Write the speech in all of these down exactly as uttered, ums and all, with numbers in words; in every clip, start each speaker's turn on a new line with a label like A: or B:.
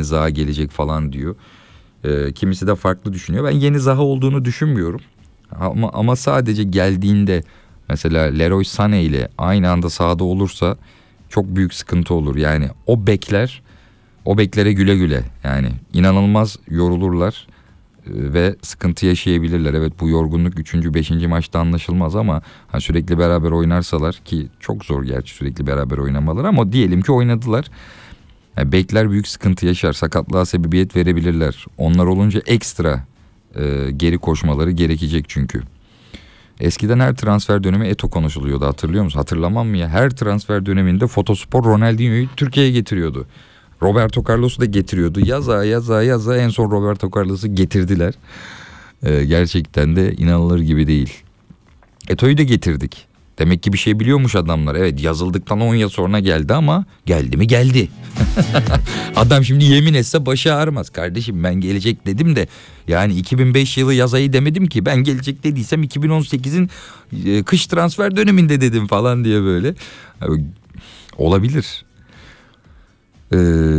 A: Zaha gelecek falan diyor. Ee, kimisi de farklı düşünüyor. Ben yeni Zaha olduğunu düşünmüyorum. Ama, ama sadece geldiğinde mesela Leroy Sané ile aynı anda sahada olursa çok büyük sıkıntı olur. Yani o bekler, o beklere güle güle. Yani inanılmaz yorulurlar ve sıkıntı yaşayabilirler. Evet, bu yorgunluk üçüncü beşinci maçta anlaşılmaz ama hani sürekli beraber oynarsalar, ki çok zor gerçi sürekli beraber oynamaları, ama diyelim ki oynadılar. Yani bekler büyük sıkıntı yaşar, sakatlığa sebebiyet verebilirler. Onlar olunca ekstra e, geri koşmaları gerekecek çünkü. Eskiden her transfer dönemi Eto'o konuşuluyordu, hatırlıyor musun? Hatırlamam mı ya? Her transfer döneminde Fotospor Ronaldinho'yu Türkiye'ye getiriyordu. Roberto Carlos'u da getiriyordu. Yaza yaza yaza en son Roberto Carlos'u getirdiler. Ee, gerçekten de inanılır gibi değil. Eto'yu da getirdik. Demek ki bir şey biliyormuş adamlar. Evet, yazıldıktan on yıl sonra geldi ama geldi mi geldi. Adam şimdi yemin etse başı ağrımaz. Kardeşim ben gelecek dedim de yani iki bin beş yılı yaz ayı demedim ki. Ben gelecek dediysem iki bin on sekizin e, kış transfer döneminde dedim falan diye böyle. Olabilir. Ee,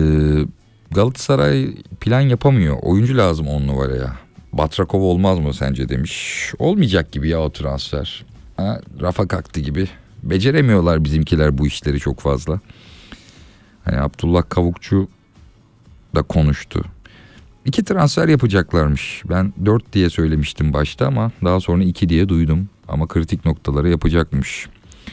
A: Galatasaray plan yapamıyor. Oyuncu lazım on numaraya. Batrakov olmaz mı sence demiş. Olmayacak gibi ya o transfer. Ha, rafa kalktı gibi. Beceremiyorlar bizimkiler bu işleri çok fazla. Hani Abdullah Kavukçu da konuştu. İki transfer yapacaklarmış. Ben dört diye söylemiştim başta ama daha sonra iki diye duydum. Ama kritik noktaları yapacakmış.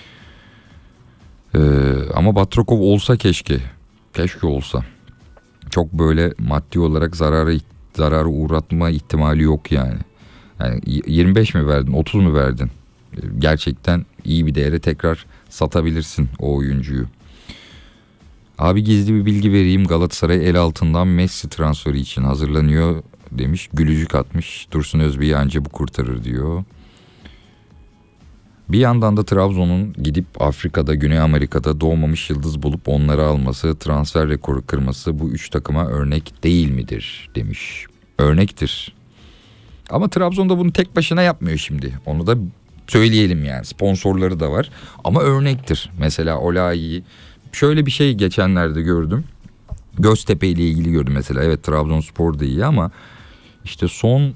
A: Ee, ama Batrakov olsa keşke. Keşke olsa. Çok böyle maddi olarak zararı zararı uğratma ihtimali yok yani. Yani yirmi beş mi verdin, otuz mu verdin? Gerçekten iyi bir değere tekrar satabilirsin o oyuncuyu. Abi gizli bir bilgi vereyim. Galatasaray el altından Messi transferi için hazırlanıyor demiş. Gülücük atmış. Dursun Özbey'i anca bu kurtarır diyor. Bir yandan da Trabzon'un gidip Afrika'da, Güney Amerika'da doğmamış yıldız bulup onları alması, transfer rekoru kırması bu üç takıma örnek değil midir demiş. Örnektir. Ama Trabzon'da bunu tek başına yapmıyor şimdi. Onu da söyleyelim yani. Sponsorları da var. Ama örnektir. Mesela Olayi'yi şöyle bir şey geçenlerde gördüm. Göztepe ile ilgili gördüm mesela. Evet, Trabzonspor da iyi ama işte son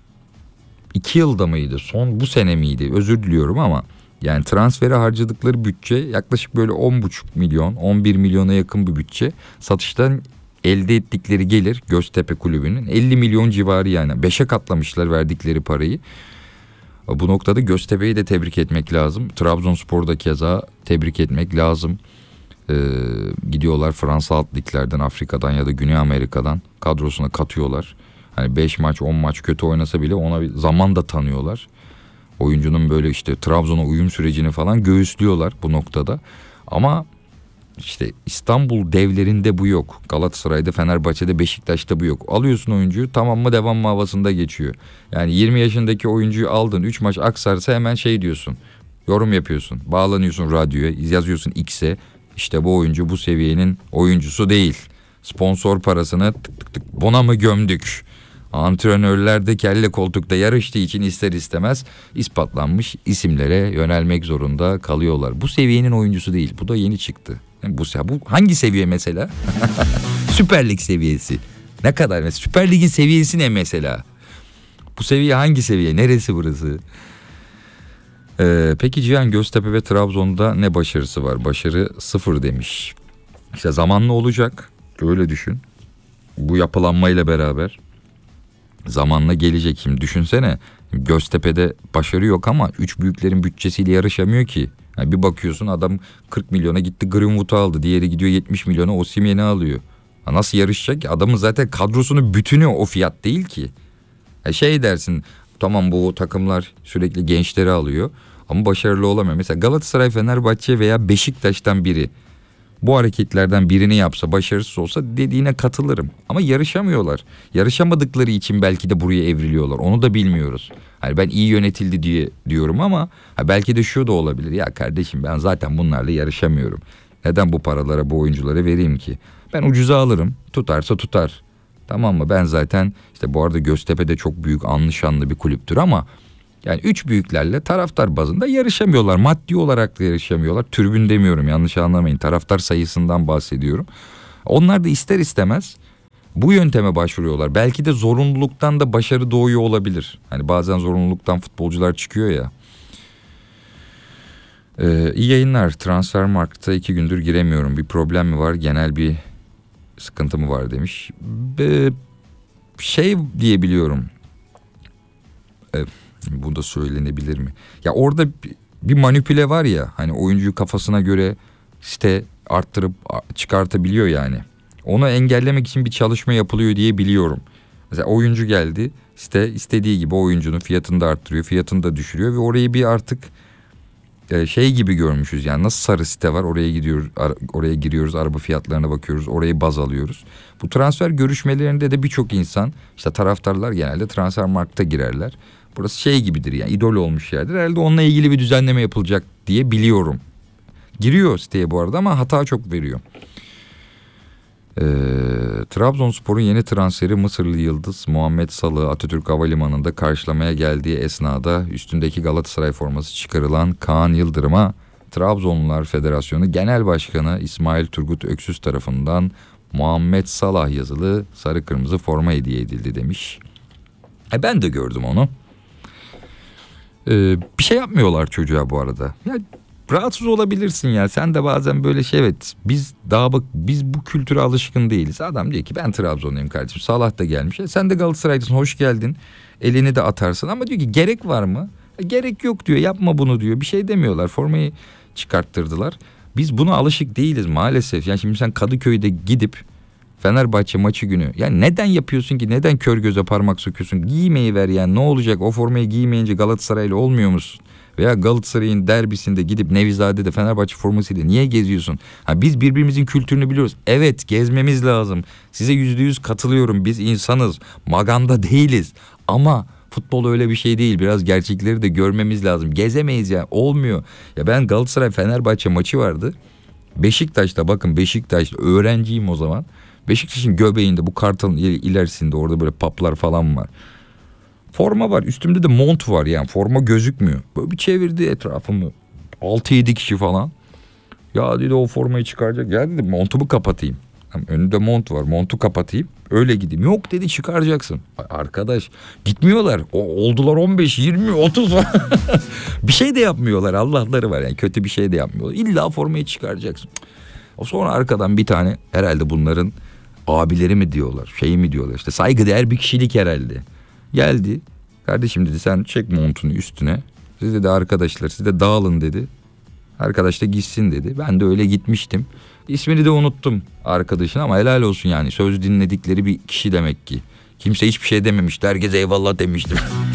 A: iki yılda mıydı? Son bu sene miydi? Özür diliyorum ama yani transfere harcadıkları bütçe yaklaşık böyle on buçuk milyon, on bir milyona yakın bir bütçe. Satıştan elde ettikleri gelir Göztepe Kulübü'nün elli milyon civarı yani. Beşe katlamışlar verdikleri parayı. Bu noktada Göztepe'yi de tebrik etmek lazım. Trabzonspor'da keza tebrik etmek lazım. Ee, gidiyorlar Fransa alt liglerden, Afrika'dan ya da Güney Amerika'dan kadrosuna katıyorlar. Hani beş maç on maç kötü oynasa bile ona bir zaman da tanıyorlar. Oyuncunun böyle işte Trabzon'a uyum sürecini falan göğüslüyorlar bu noktada. Ama işte İstanbul devlerinde bu yok. Galatasaray'da, Fenerbahçe'de, Beşiktaş'ta bu yok. Alıyorsun oyuncuyu, tamam mı devam mı havasında geçiyor. Yani yirmi yaşındaki oyuncuyu aldın, üç maç aksarsa hemen şey diyorsun. Yorum yapıyorsun. Bağlanıyorsun radyoya, yazıyorsun X'e. İşte bu oyuncu bu seviyenin oyuncusu değil. Sponsor parasını tık tık tık buna mı gömdük? Antrenörler de kelle koltukta yarıştığı için ister istemez ispatlanmış isimlere yönelmek zorunda kalıyorlar. Bu seviyenin oyuncusu değil. Bu da yeni çıktı. Bu, bu hangi seviye mesela? Süper Lig seviyesi. Ne kadar mesela? Süper Lig'in seviyesi ne mesela? Bu seviye hangi seviye? Neresi burası? Ee, peki Cihan, Göztepe ve Trabzon'da ne başarısı var? Başarı sıfır demiş. İşte zamanla olacak. Öyle düşün. Bu yapılanmayla beraber zamanla gelecek. Şimdi düşünsene, Göztepe'de başarı yok ama üç büyüklerin bütçesiyle yarışamıyor ki. Yani bir bakıyorsun adam kırk milyona gitti Greenwood'u aldı. Diğeri gidiyor yetmiş milyona Osimhen'i alıyor. Ha nasıl yarışacak ki? Adamın zaten kadrosunun bütünü o fiyat değil ki. Ha şey dersin, tamam bu takımlar sürekli gençleri alıyor ama başarılı olamıyor. Mesela Galatasaray, Fenerbahçe veya Beşiktaş'tan biri bu hareketlerden birini yapsa, başarısız olsa dediğine katılırım. Ama yarışamıyorlar. Yarışamadıkları için belki de buraya evriliyorlar. Onu da bilmiyoruz. Hani ben iyi yönetildi diye diyorum ama ha belki de şu da olabilir. Ya kardeşim ben zaten bunlarla yarışamıyorum. Neden bu paralara, bu oyunculara vereyim ki? Ben ucuza alırım. Tutarsa tutar. Tamam mı? Ben zaten işte bu arada Göztepe'de çok büyük anlı şanlı bir kulüptür ama yani üç büyüklerle taraftar bazında yarışamıyorlar. Maddi olarak da yarışamıyorlar. Tribün demiyorum, yanlış anlamayın. Taraftar sayısından bahsediyorum. Onlar da ister istemez Bu yönteme başvuruyorlar. Belki de zorunluluktan da başarı doğuyor olabilir. Hani bazen zorunluluktan futbolcular çıkıyor ya. Ee, iyi yayınlar. Transfermarkt'a iki gündür giremiyorum. Bir problem mi var? Genel bir sıkıntı mı var demiş. Ee, şey diyebiliyorum. Ee, bu da söylenebilir mi? Ya orada bir manipüle var ya. Hani oyuncuyu kafasına göre site arttırıp çıkartabiliyor yani. Onu engellemek için bir çalışma yapılıyor diye biliyorum. Mesela oyuncu geldi, site istediği gibi oyuncunun fiyatını da arttırıyor, fiyatını da düşürüyor ve orayı bir artık şey gibi görmüşüz. Yani nasıl sarı site var, oraya gidiyoruz, oraya giriyoruz, araba fiyatlarına bakıyoruz, orayı baz alıyoruz. Bu transfer görüşmelerinde de birçok insan, işte taraftarlar genelde Transfermarkt'a girerler. Burası şey gibidir yani, idol olmuş yerdir. Herhalde onunla ilgili bir düzenleme yapılacak diye biliyorum. Giriyor siteye bu arada ama hata çok veriyor. Ee, Trabzonspor'un yeni transferi Mısırlı yıldız Muhammed Salah'ı Atatürk Havalimanı'nda karşılamaya geldiği esnada üstündeki Galatasaray forması çıkarılan Kaan Yıldırım'a Trabzonlular Federasyonu Genel Başkanı İsmail Turgut Öksüz tarafından Muhammed Salah yazılı sarı kırmızı forma hediye edildi demiş. E ben de gördüm onu. Ee, bir şey yapmıyorlar çocuğa bu arada. Ya rahatsız olabilirsin ya. Sen de bazen böyle şey, evet biz daha bak biz bu kültüre alışkın değiliz. Adam diyor ki ben Trabzonluyum kardeşim. Salah da gelmiş. E, sen de Galatasaraylısın, hoş geldin. Elini de atarsın ama diyor ki gerek var mı? E, gerek yok diyor. Yapma bunu diyor. Bir şey demiyorlar. Formayı çıkarttırdılar. Biz buna alışık değiliz maalesef. Yani şimdi sen Kadıköy'de gidip Fenerbahçe maçı günü, yani neden yapıyorsun ki? Neden kör göze parmak sokuyorsun? Giymeyi ver yani, ne olacak? O formayı giymeyince Galatasaraylı olmuyor musun? Veya Galatasaray'ın derbisinde gidip Nevizade'de Fenerbahçe formasıyla niye geziyorsun? Ha, biz birbirimizin kültürünü biliyoruz. Evet, gezmemiz lazım. Size yüzde yüz katılıyorum. Biz insanız. Maganda değiliz. Ama futbol öyle bir şey değil. Biraz gerçekleri de görmemiz lazım. Gezemeyiz ya. Olmuyor. Ya ben Galatasaray Fenerbahçe maçı vardı. Beşiktaş'ta, bakın Beşiktaş'ta öğrenciyim o zaman. Beşiktaş'ın göbeğinde, bu Kartal'ın ilerisinde, orada böyle paplar falan var. Forma var, üstümde de mont var, yani forma gözükmüyor. Böyle bir çevirdi etrafımı, altı yedi kişi falan. Ya dedi o formayı çıkaracak. Ya dedim montumu kapatayım. Önünde mont var, montu kapatayım öyle gideyim. Yok dedi, çıkaracaksın. Arkadaş gitmiyorlar. O, oldular on beş yirmi otuz bir şey de yapmıyorlar, Allah'ları var yani, kötü bir şey de yapmıyorlar. İlla formayı çıkaracaksın. O sonra arkadan bir tane, herhalde bunların abileri mi diyorlar, şey mi diyorlar, işte saygıdeğer bir kişilik herhalde. Geldi, kardeşim dedi sen çek montunu üstüne. Siz dedi arkadaşlar, siz de dağılın dedi. Arkadaş da gitsin dedi. Ben de öyle gitmiştim. İsmini de unuttum arkadaşın ama helal olsun yani. Söz dinledikleri bir kişi demek ki. Kimse hiçbir şey dememişti. Herkes eyvallah demiştim.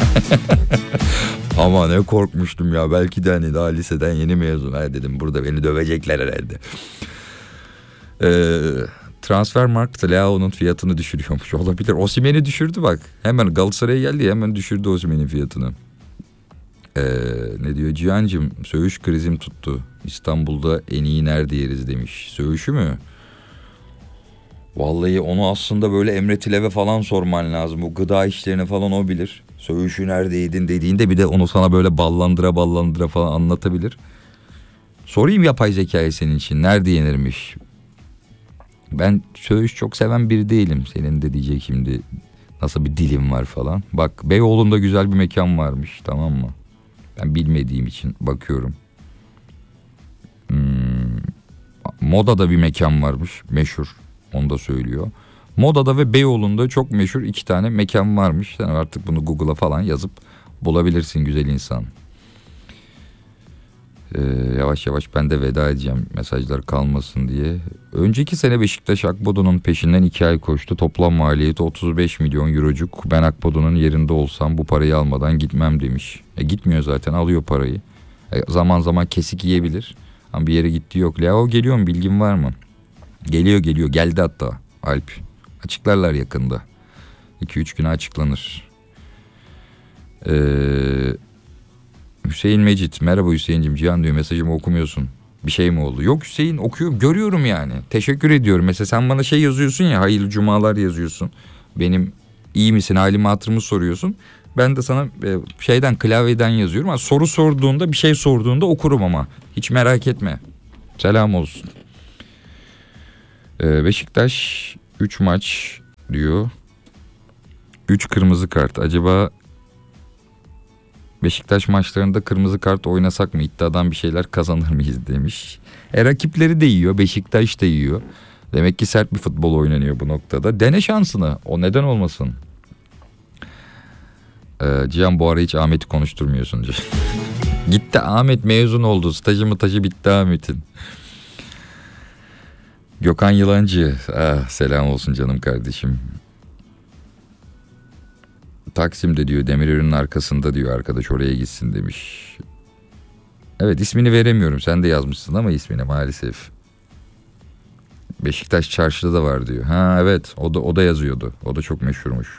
A: Ama ne korkmuştum ya. Belki de hani daha liseden yeni mezun. Ha dedim, burada beni dövecekler herhalde. Eee... Transfermarkt Leao'nun fiyatını düşürüyormuş. Olabilir. Osimhen'i düşürdü bak. Hemen Galatasaray'a geldi, hemen düşürdü Osimhen'in fiyatını. Ee, ne diyor Cihan'cığım? Söğüş krizim tuttu. İstanbul'da en iyi nerede yeriz demiş. Söğüşü mü? Vallahi onu aslında böyle Emre Tilev'e falan sorman lazım. Bu gıda işlerini falan o bilir. Söğüşü nerede yedin dediğinde bir de onu sana böyle ballandıra ballandıra falan anlatabilir. Sorayım yapay zekayı senin için. Nerede yenirmiş? Ben söğüş çok seven biri değilim. Senin de diyecek şimdi nasıl bir dilim var falan. Bak Beyoğlu'nda güzel bir mekan varmış, tamam mı? Ben bilmediğim için bakıyorum. Hmm, Moda'da bir mekan varmış meşhur, onu da söylüyor. Moda'da ve Beyoğlu'nda çok meşhur iki tane mekan varmış. Sen artık bunu Google'a falan yazıp bulabilirsin güzel insan. Ee, yavaş yavaş ben de veda edeceğim mesajlar kalmasın diye. Önceki sene Beşiktaş Akbodo'nun peşinden iki ay koştu. Toplam maliyeti otuz beş milyon eurocuk. Ben Akbodo'nun yerinde olsam bu parayı almadan gitmem demiş. E gitmiyor zaten, alıyor parayı. E, zaman zaman kesik yiyebilir. Ama bir yere gittiği yok. Leo geliyor mu, bilgin var mı? Geliyor geliyor geldi hatta Alp. Açıklarlar yakında. iki üç güne açıklanır. Eee... Hüseyin Mecit, merhaba Hüseyin'cim, Cihan diyor mesajımı okumuyorsun. Bir şey mi oldu? Yok Hüseyin, okuyorum, görüyorum yani. Teşekkür ediyorum. Mesela sen bana şey yazıyorsun ya, hayırlı cumalar yazıyorsun. Benim iyi misin, halimi hatırımı soruyorsun. Ben de sana e, şeyden, klavyeden yazıyorum. Yani soru sorduğunda, bir şey sorduğunda okurum ama. Hiç merak etme. Selam olsun. Ee, Beşiktaş üç maç diyor. üç kırmızı kart. Acaba Beşiktaş maçlarında kırmızı kart oynasak mı? İddiadan bir şeyler kazanır mıyız demiş. E rakipleri de yiyor. Beşiktaş da yiyor. Demek ki sert bir futbol oynanıyor bu noktada. Dene şansını. O neden olmasın? Ee, Cihan bu ara hiç Ahmet'i konuşturmuyorsun. Gitti Ahmet, mezun oldu. Stajı mıtajı bitti Ahmet'in. Gökhan Yılancı. Ah, selam olsun canım kardeşim. Taksim'de diyor, Demirören'in arkasında diyor arkadaş, oraya gitsin demiş. Evet, ismini veremiyorum, sen de yazmışsın ama ismini maalesef. Beşiktaş çarşıda da var diyor. Ha evet, o da, o da yazıyordu. O da çok meşhurmuş.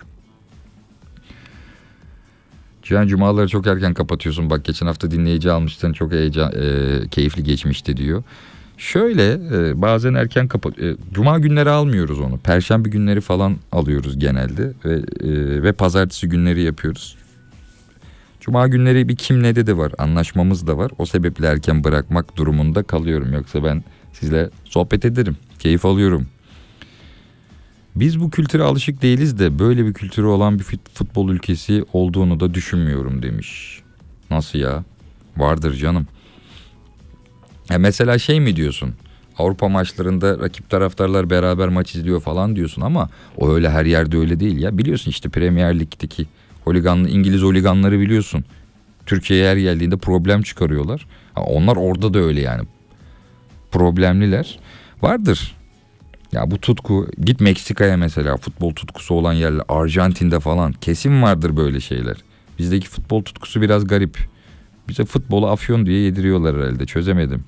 A: Cihan cumaları çok erken kapatıyorsun. Bak geçen hafta dinleyici almıştın, çok heyecan, e, keyifli geçmişti diyor. Şöyle e, bazen erken kapat. E, Cuma günleri almıyoruz onu. Perşembe günleri falan alıyoruz genelde ve e, ve pazartesi günleri yapıyoruz. Cuma günleri bir kimle de var, anlaşmamız da var. O sebeple erken bırakmak durumunda kalıyorum. Yoksa ben sizle sohbet ederim, keyif alıyorum. Biz bu kültüre alışık değiliz de böyle bir kültürü olan bir futbol ülkesi olduğunu da düşünmüyorum demiş. Nasıl ya? Vardır canım. Ya mesela şey mi diyorsun? Avrupa maçlarında rakip taraftarlar beraber maç izliyor falan diyorsun ama o öyle her yerde öyle değil ya. Biliyorsun işte Premier Lig'deki holiganlı İngiliz holiganları biliyorsun. Türkiye'ye her geldiğinde problem çıkarıyorlar. Ha, onlar orada da öyle yani. Problemliler. Vardır. Ya bu tutku, git Meksika'ya mesela, futbol tutkusu olan yerler, Arjantin'de falan kesin vardır böyle şeyler. Bizdeki futbol tutkusu biraz garip. Bize futbolu afyon diye yediriyorlar herhalde, çözemedim.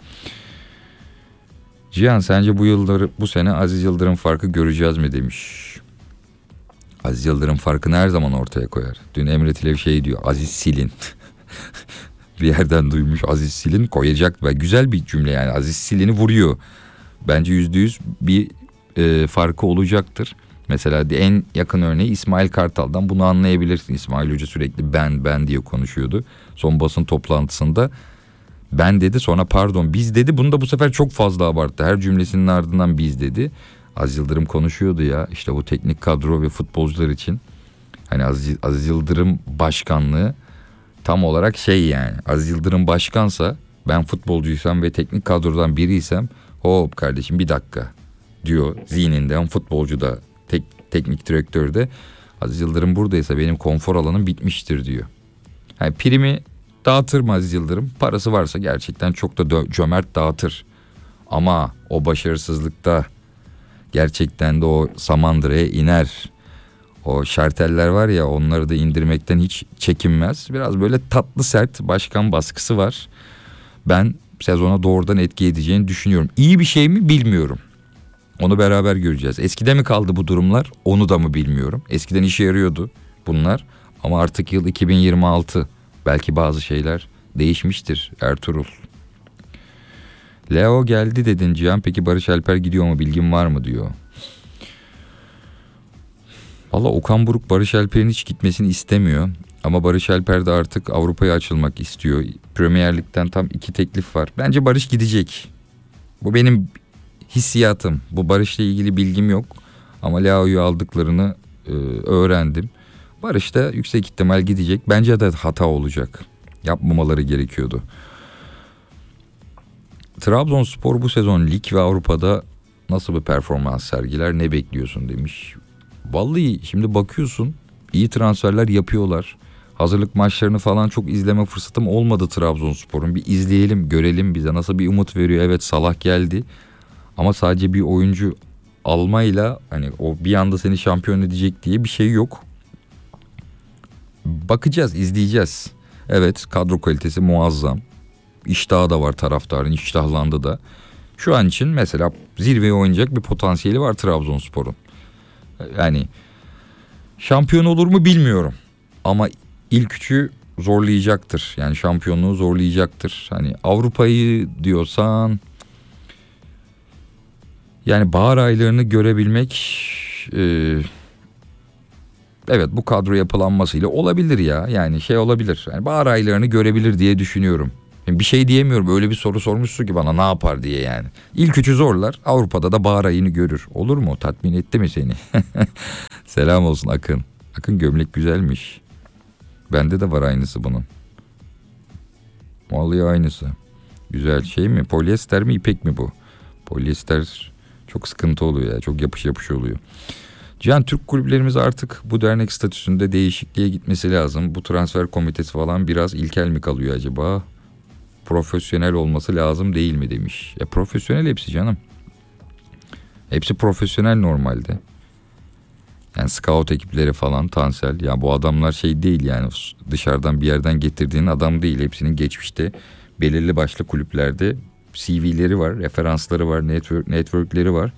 A: Cihan sence bu yılları, bu sene Aziz Yıldırım farkı göreceğiz mi demiş. Aziz Yıldırım farkını her zaman ortaya koyar. Dün Emre Tilev şey diyor, Aziz Silin. Bir yerden duymuş, Aziz Silin koyacak ve güzel bir cümle yani, Aziz Silin'i vuruyor. Bence yüzde yüz bir e, farkı olacaktır. Mesela en yakın örneği İsmail Kartal'dan bunu anlayabilirsin. İsmail Hoca sürekli ben ben diye konuşuyordu. Son basın toplantısında ben dedi, sonra pardon biz dedi. Bunu da bu sefer çok fazla abarttı. Her cümlesinin ardından biz dedi. Aziz Yıldırım konuşuyordu ya işte bu teknik kadro ve futbolcular için. Hani Aziz, Aziz Yıldırım başkanlığı tam olarak şey yani. Aziz Yıldırım başkansa, ben futbolcuysam ve teknik kadrodan biriysem, hop kardeşim bir dakika diyor zihninden, futbolcu da tek, teknik direktör de. Aziz Yıldırım buradaysa benim konfor alanım bitmiştir diyor. Yani primi dağıtır mı Aziz Yıldırım? Parası varsa gerçekten çok da dö- cömert dağıtır. Ama o başarısızlıkta gerçekten de o Samandıra'ya iner. O şarteller var ya, onları da indirmekten hiç çekinmez. Biraz böyle tatlı sert başkan baskısı var. Ben sezona doğrudan etki edeceğini düşünüyorum. İyi bir şey mi bilmiyorum. Onu beraber göreceğiz. Eskide mi kaldı bu durumlar? Onu da mı bilmiyorum. Eskiden işe yarıyordu bunlar. Ama artık yıl iki bin yirmi altı. Belki bazı şeyler değişmiştir Ertuğrul. Leo geldi dedin Cihan. Peki Barış Alper gidiyor mu? Bilgin var mı diyor. Valla Okan Buruk Barış Alper'in hiç gitmesini istemiyor. Ama Barış Alper de artık Avrupa'ya açılmak istiyor. Premier Lig'den tam iki teklif var. Bence Barış gidecek. Bu benim hissiyatım. Bu Barış'la ilgili bilgim yok. Ama Leao'yu aldıklarını e, öğrendim. Barış da yüksek ihtimal gidecek. Bence de hata olacak. Yapmamaları gerekiyordu. Trabzonspor bu sezon lig ve Avrupa'da nasıl bir performans sergiler, ne bekliyorsun demiş. Vallahi şimdi bakıyorsun, iyi transferler yapıyorlar. Hazırlık maçlarını falan çok izleme fırsatım olmadı Trabzonspor'un. Bir izleyelim, görelim, bize nasıl bir umut veriyor. Evet, Salah geldi ama sadece bir oyuncu almayla hani o bir anda seni şampiyon edecek diye bir şey yok. Bakacağız, izleyeceğiz. Evet, kadro kalitesi muazzam. İştahı da var taraftarın, iştahlandı da. Şu an için mesela zirveye oynayacak bir potansiyeli var Trabzonspor'un. Yani şampiyon olur mu bilmiyorum. Ama ilk üçü zorlayacaktır. Yani şampiyonluğu zorlayacaktır. Hani Avrupa'yı diyorsan, yani bahar aylarını görebilmek, e, evet bu kadro yapılanmasıyla olabilir ya. Yani şey olabilir. Yani bahar aylarını görebilir diye düşünüyorum. Yani bir şey diyemiyorum. Öyle bir soru sormuşsun ki bana, ne yapar diye yani. İlk üçü zorlar. Avrupa'da da bahar ayını görür. Olur mu? Tatmin etti mi seni? Selam olsun Akın. Akın gömlek güzelmiş. Bende de var aynısı bunun. Vallahi aynısı. Güzel şey mi? Polyester mi ipek mi bu? Polyester çok sıkıntı oluyor ya. Çok yapış yapış oluyor. Cihan, Türk kulüplerimiz artık bu dernek statüsünde değişikliğe gitmesi lazım. Bu transfer komitesi falan biraz ilkel mi kalıyor acaba? Profesyonel olması lazım değil mi demiş. Ya profesyonel hepsi canım. Hepsi profesyonel normalde. Yani scout ekipleri falan, Tansel. Ya bu adamlar şey değil yani, dışarıdan bir yerden getirdiğin adam değil. Hepsinin geçmişte belirli başlı kulüplerde C V'leri var, referansları var, network, networkleri var.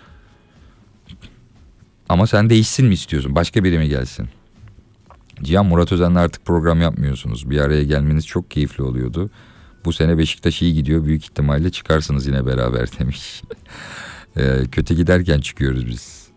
A: Ama sen değişsin mi istiyorsun? Başka biri mi gelsin? Cihan, Murat Özen'le artık program yapmıyorsunuz. Bir araya gelmeniz çok keyifli oluyordu. Bu sene Beşiktaş iyi gidiyor. Büyük ihtimalle çıkarsınız yine beraber demiş. ee, kötü giderken çıkıyoruz biz.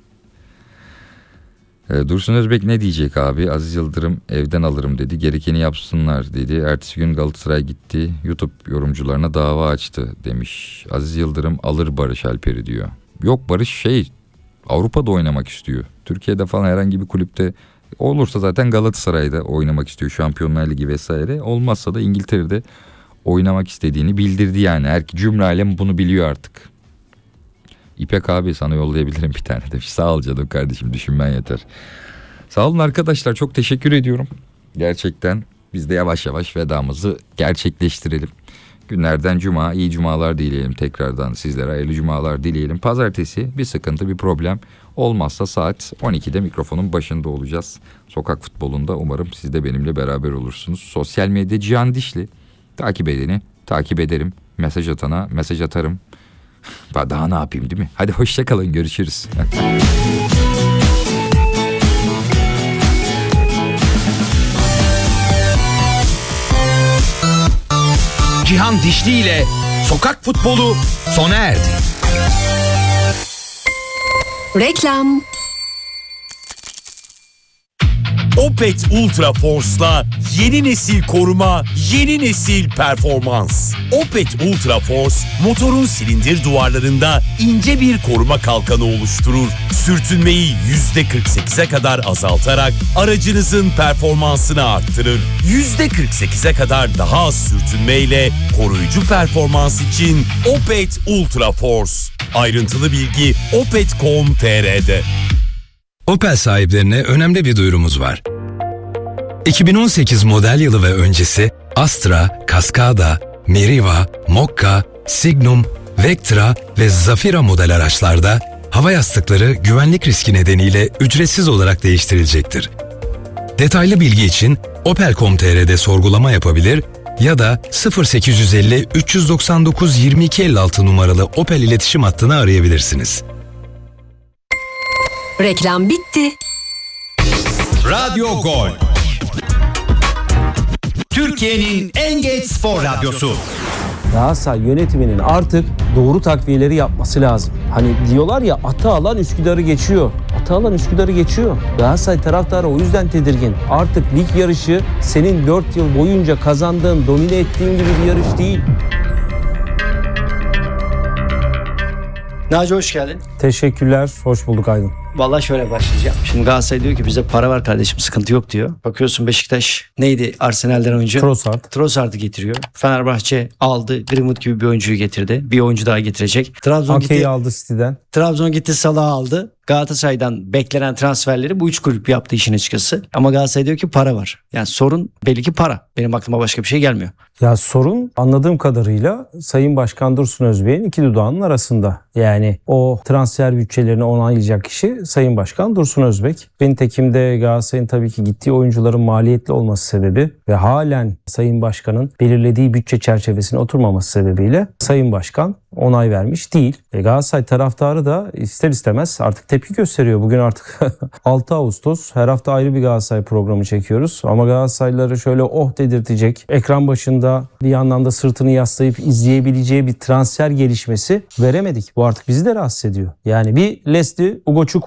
A: Ee, Dursun Özbek ne diyecek abi? Aziz Yıldırım evden alırım dedi. Gerekeni yapsınlar dedi. Ertesi gün Galatasaray gitti. YouTube yorumcularına dava açtı demiş. Aziz Yıldırım alır Barış Alper'i diyor. Yok, Barış şey... Avrupa'da oynamak istiyor. Türkiye'de falan herhangi bir kulüpte olursa zaten Galatasaray'da oynamak istiyor. Şampiyonlar Ligi vesaire. Olmazsa da İngiltere'de oynamak istediğini bildirdi yani. Her cümle alem bunu biliyor artık. İpek abi sana yollayabilirim bir tane demiş. Sağ ol canım kardeşim, düşünmen yeter. Sağ olun arkadaşlar, çok teşekkür ediyorum. Gerçekten biz de yavaş yavaş vedamızı gerçekleştirelim. Günlerden cuma, iyi cumalar dileyelim tekrardan sizlere, hayırlı cumalar dileyelim. Pazartesi bir sıkıntı, bir problem olmazsa saat on ikide mikrofonun başında olacağız. Sokak futbolunda umarım siz de benimle beraber olursunuz. Sosyal medya Cihan Dişli. Takip edeni takip ederim. Mesaj atana mesaj atarım. Daha ne yapayım değil mi? Hadi hoşça kalın, görüşürüz.
B: Cihan Dişli ile Sokak Futbolu sona erdi.
C: Reklam.
D: Opet Ultra Force'la yeni nesil koruma, yeni nesil performans. Opet Ultra Force, motorun silindir duvarlarında ince bir koruma kalkanı oluşturur. Sürtünmeyi yüzde kırk sekize kadar azaltarak aracınızın performansını arttırır. yüzde kırk sekize kadar daha az sürtünmeyle koruyucu performans için Opet Ultra Force. Ayrıntılı bilgi opet nokta com nokta tr'de.
B: Opel sahiplerine önemli bir duyurumuz var. iki bin on sekiz model yılı ve öncesi Astra, Cascada, Meriva, Mokka, Signum, Vectra ve Zafira model araçlarda hava yastıkları güvenlik riski nedeniyle ücretsiz olarak değiştirilecektir. Detaylı bilgi için opel nokta com nokta tr'de sorgulama yapabilir ya da sıfır sekiz yüz elli üç yüz doksan dokuz yirmi iki elli altı numaralı Opel iletişim hattını arayabilirsiniz.
C: Reklam bitti.
E: Radyo Gol. Türkiye'nin en geç spor radyosu.
F: Galatasaray yönetiminin artık doğru takviyeleri yapması lazım. Hani diyorlar ya, atı alan Üsküdar'ı geçiyor. Atı alan Üsküdar'ı geçiyor. Galatasaray taraftarı o yüzden tedirgin. Artık lig yarışı senin dört yıl boyunca kazandığın, domine ettiğin gibi bir yarış değil.
G: Naci hoş geldin.
F: Teşekkürler, hoş bulduk Aydın.
G: Vallahi şöyle başlayacağım. Şimdi Galatasaray diyor ki bize para var kardeşim, sıkıntı yok diyor. Bakıyorsun Beşiktaş neydi Arsenal'den oyuncu?
F: Trossard.
G: Trossard'ı getiriyor. Fenerbahçe aldı, Greenwood gibi bir oyuncuyu getirdi. Bir oyuncu daha getirecek. Trabzon
F: Ake'yi
G: gitti.
F: aldı City'den.
G: Trabzon gitti, Salah'ı aldı. Galatasaray'dan beklenen transferleri bu üç kulüp yaptı işin açıkçası. Ama Galatasaray diyor ki para var. Yani sorun belli ki para. Benim aklıma başka bir şey gelmiyor.
F: Ya sorun anladığım kadarıyla Sayın Başkan Dursun Özbek'in iki dudağının arasında. Yani o transfer bütçelerini onaylayacak kişi Sayın Başkan Dursun Özbek. Nitekim de Galatasaray'ın tabii ki gittiği oyuncuların maliyetli olması sebebi ve halen Sayın Başkan'ın belirlediği bütçe çerçevesine oturmaması sebebiyle Sayın Başkan onay vermiş değil. E Galatasaray taraftarı da ister istemez artık tepki gösteriyor. Bugün artık altı Ağustos. Her hafta ayrı bir Galatasaray programı çekiyoruz. Ama Galatasaraylıları şöyle oh dedirtecek, ekran başında bir yandan da sırtını yaslayıp izleyebileceği bir transfer gelişmesi veremedik. Bu artık bizi de rahatsız ediyor. Yani bir Leslie Ugochukwu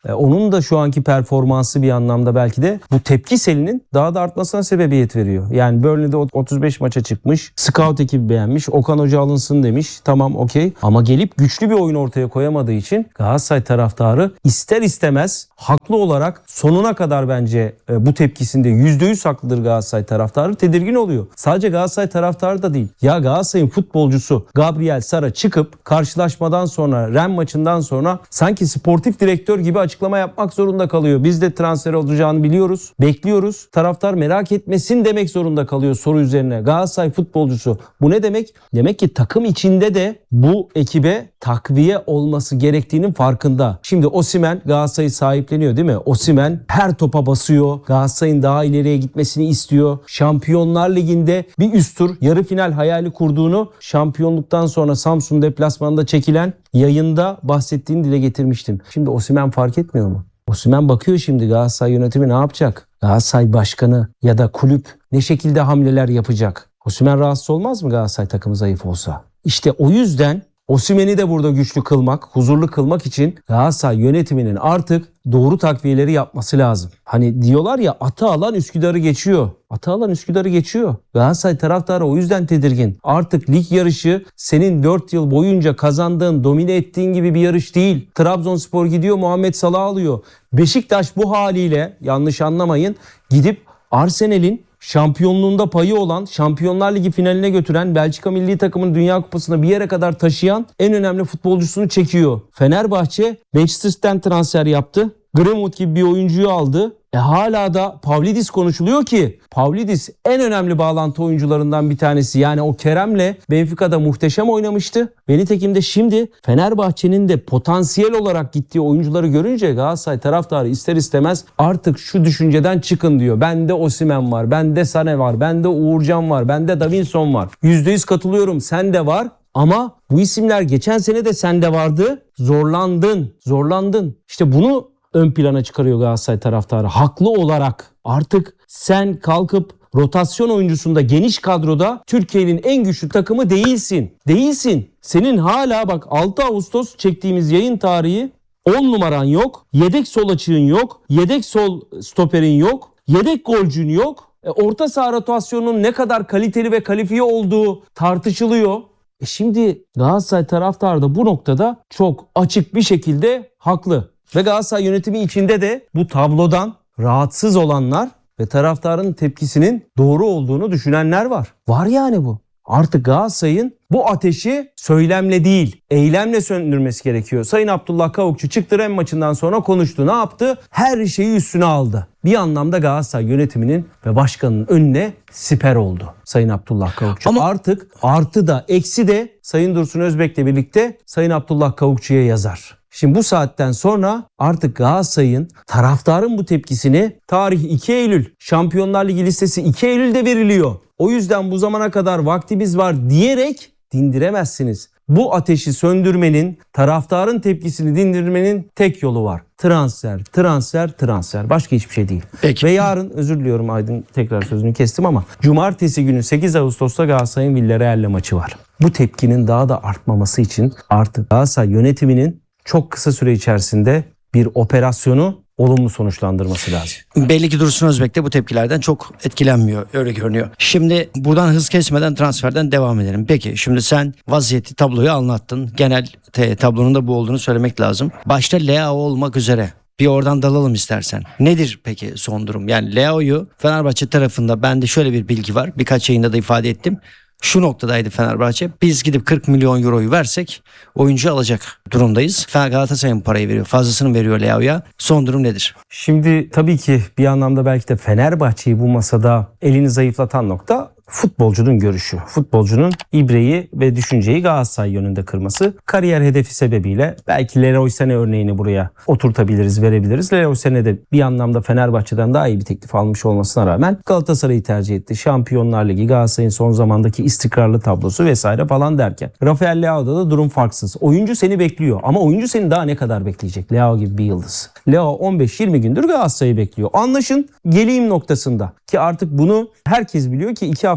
F: E, onun da şu anki performansı bir anlamda belki de bu tepki selinin daha da artmasına sebebiyet veriyor. Yani Burnley'de otuz beş maça çıkmış. Scout ekibi beğenmiş. Okan Hoca alınsın demiş. Tamam, okey. Ama gelip güçlü bir oyun ortaya koyamadığı için Galatasaray taraftarı ister istemez haklı olarak sonuna kadar bence e, bu tepkisinde yüzde yüz haklıdır Galatasaray taraftarı. Tedirgin oluyor. Sadece Galatasaray taraftarı da değil. Ya Galatasaray'ın futbolcusu Gabriel Sara çıkıp karşılaşmadan sonra, Rennes maçından sonra sanki sportif direktör gibi açıklama yapmak zorunda kalıyor. Biz de transfer olacağını biliyoruz. Bekliyoruz. Taraftar merak etmesin demek zorunda kalıyor soru üzerine. Galatasaray futbolcusu. Bu ne demek? Demek ki takım içinde de bu ekibe takviye olması gerektiğinin farkında. Şimdi Osimhen Galatasaray'ı sahipleniyor değil mi? Osimhen her topa basıyor. Galatasaray'ın daha ileriye gitmesini istiyor. Şampiyonlar Ligi'nde bir üst tur yarı final hayali kurduğunu şampiyonluktan sonra Samsun deplasmanında çekilen yayında bahsettiğini dile getirmiştim. Şimdi Osimhen fark etmiyor mu? Osimhen bakıyor şimdi Galatasaray yönetimi ne yapacak? Galatasaray başkanı ya da kulüp ne şekilde hamleler yapacak? Osimhen rahatsız olmaz mı Galatasaray takımı zayıf olsa? İşte o yüzden Osimhen'i de burada güçlü kılmak, huzurlu kılmak için Galatasaray yönetiminin artık doğru takviyeleri yapması lazım. Hani diyorlar ya, atı alan Üsküdar'ı geçiyor. Atı alan Üsküdar'ı geçiyor. Galatasaray taraftarı o yüzden tedirgin. Artık lig yarışı senin dört yıl boyunca kazandığın, domine ettiğin gibi bir yarış değil. Trabzonspor gidiyor, Muhammed Salah alıyor. Beşiktaş bu haliyle, yanlış anlamayın, gidip Arsenal'in şampiyonluğunda payı olan, Şampiyonlar Ligi finaline götüren, Belçika milli takımın Dünya Kupası'na bir yere kadar taşıyan en önemli futbolcusunu çekiyor. Fenerbahçe Manchester City'den transfer yaptı. Greenwood gibi bir oyuncuyu aldı. E hala da Pavlidis konuşuluyor ki Pavlidis en önemli bağlantı oyuncularından bir tanesi. Yani o Kerem'le Benfica'da muhteşem oynamıştı. Ve nitekim de şimdi Fenerbahçe'nin de potansiyel olarak gittiği oyuncuları görünce Galatasaray taraftarı ister istemez artık şu düşünceden çıkın diyor. Bende Osimhen var, bende Sané var, bende Uğurcan var, bende Davinson var. yüzde yüz katılıyorum, sende var. Ama bu isimler geçen sene de sende vardı. Zorlandın, zorlandın. İşte bunu ön plana çıkarıyor Galatasaray taraftarı. Haklı olarak artık sen kalkıp rotasyon oyuncusunda, geniş kadroda Türkiye'nin en güçlü takımı değilsin. Değilsin. Senin hala bak altı Ağustos çektiğimiz yayın tarihi on numaran yok. Yedek sol açığın yok. Yedek sol stoperin yok. Yedek golcün yok. E, orta saha rotasyonunun ne kadar kaliteli ve kalifiye olduğu tartışılıyor. E şimdi Galatasaray taraftarı da bu noktada çok açık bir şekilde haklı. Ve Galatasaray yönetimi içinde de bu tablodan rahatsız olanlar ve taraftarın tepkisinin doğru olduğunu düşünenler var. Var yani bu. Artık Galatasaray'ın bu ateşi söylemle değil, eylemle söndürmesi gerekiyor. Sayın Abdullah Kavukçu çıktı, Rennes maçından sonra konuştu. Ne yaptı? Her şeyi üstüne aldı. Bir anlamda Galatasaray yönetiminin ve başkanının önüne siper oldu Sayın Abdullah Kavukçu. Ama artık artı da eksi de Sayın Dursun Özbek'le birlikte Sayın Abdullah Kavukçu'ya yazar. Şimdi bu saatten sonra artık Galatasaray'ın, taraftarın bu tepkisini, tarih iki Eylül, Şampiyonlar Ligi listesi iki Eylül'de veriliyor. O yüzden bu zamana kadar vaktimiz var diyerek dindiremezsiniz. Bu ateşi söndürmenin, taraftarın tepkisini dindirmenin tek yolu var. Transfer, transfer, transfer. Başka hiçbir şey değil.
G: Peki.
F: Ve yarın, özür diliyorum Aydın, tekrar sözünü kestim ama cumartesi günü sekiz Ağustos'ta Galatasaray'ın Villarreal'le maçı var. Bu tepkinin daha da artmaması için artık Galatasaray yönetiminin çok kısa süre içerisinde bir operasyonu olumlu sonuçlandırması lazım.
G: Belli ki Dursun Özbek de bu tepkilerden çok etkilenmiyor. Öyle görünüyor. Şimdi buradan hız kesmeden transferden devam edelim. Peki şimdi sen vaziyeti, tabloyu anlattın. Genel te- tablonun da bu olduğunu söylemek lazım. Başta Leao olmak üzere. Bir oradan dalalım istersen. Nedir peki son durum? Yani Leao'yu Fenerbahçe tarafında, bende şöyle bir bilgi var. Birkaç yayında da ifade ettim. Şu noktadaydı Fenerbahçe. Biz gidip kırk milyon euroyu versek oyuncu alacak durumdayız. Galatasaray'ın parayı veriyor. Fazlasını veriyor Leao'ya. Son durum nedir?
F: Şimdi tabii ki bir anlamda belki de Fenerbahçe'yi bu masada elini zayıflatan nokta futbolcunun görüşü. Futbolcunun ibreyi ve düşünceyi Galatasaray yönünde kırması. Kariyer hedefi sebebiyle belki Leroy Sané örneğini buraya oturtabiliriz, verebiliriz. Leroy Sané de bir anlamda Fenerbahçe'den daha iyi bir teklif almış olmasına rağmen Galatasaray'ı tercih etti. Şampiyonlar Ligi, Galatasaray'ın son zamandaki istikrarlı tablosu vesaire falan derken. Rafael Leao'da da durum farksız. Oyuncu seni bekliyor ama oyuncu seni daha ne kadar bekleyecek? Leao gibi bir yıldız. Leao on beş yirmi gündür Galatasaray'ı bekliyor. Anlaşın, geleyim noktasında ki artık bunu herkes biliyor ki iki hafta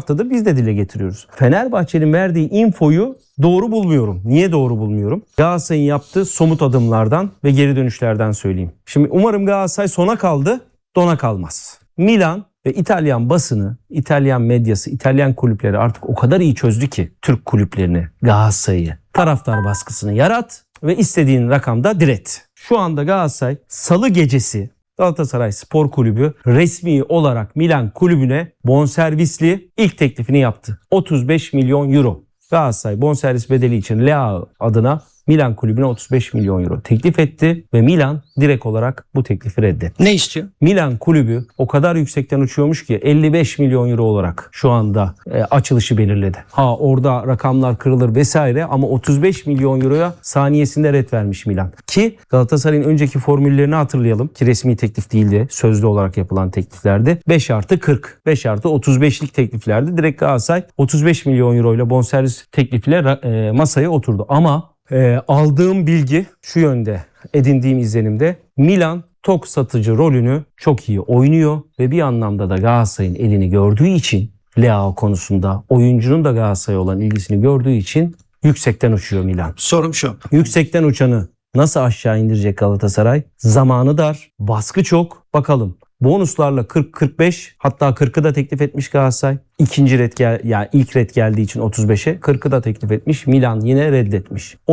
F: haftadır biz de dile getiriyoruz. Fenerbahçe'nin verdiği infoyu doğru bulmuyorum. Niye doğru bulmuyorum? Galatasaray'ın yaptığı somut adımlardan ve geri dönüşlerden söyleyeyim. Şimdi umarım Galatasaray sona kaldı, dona kalmaz. Milan ve İtalyan basını, İtalyan medyası, İtalyan kulüpleri artık o kadar iyi çözdü ki Türk kulüplerini, Galatasaray'ı, taraftar baskısını yarat ve istediğin rakamda diret. Şu anda Galatasaray salı gecesi Galatasaray Spor Kulübü resmi olarak Milan kulübüne bonservisli ilk teklifini yaptı. otuz beş milyon euro. Galatasaray bonservis bedeli için Leao adına Milan kulübüne otuz beş milyon euro teklif etti ve Milan direkt olarak bu teklifi reddetti.
G: Ne istiyor?
F: Milan kulübü o kadar yüksekten uçuyormuş ki elli beş milyon euro olarak şu anda e, açılışı belirledi. Ha orada rakamlar kırılır vesaire ama otuz beş milyon euroya saniyesinde red vermiş Milan. Ki Galatasaray'ın önceki formüllerini hatırlayalım ki resmi teklif değildi, sözlü olarak yapılan tekliflerdi. beş artı kırk, beş artı otuz beşlik tekliflerdi. Direkt Galatasaray otuz beş milyon euro ile bonservis teklifiyle e, masaya oturdu. Ama e, aldığım bilgi şu yönde, edindiğim izlenimde Milan tok satıcı rolünü çok iyi oynuyor ve bir anlamda da Galatasaray'ın elini gördüğü için Leao konusunda oyuncunun da Galatasaray'a olan ilgisini gördüğü için yüksekten uçuyor Milan.
G: Sorum şu.
F: Yüksekten uçanı nasıl aşağı indirecek Galatasaray? Zamanı dar, baskı çok. Bakalım. Bonuslarla kırk kırk beş hatta kırkı da teklif etmiş Galatasaray. İkinci red gel, yani ilk red geldiği için otuz beşe kırkı da teklif etmiş. Milan yine reddetmiş.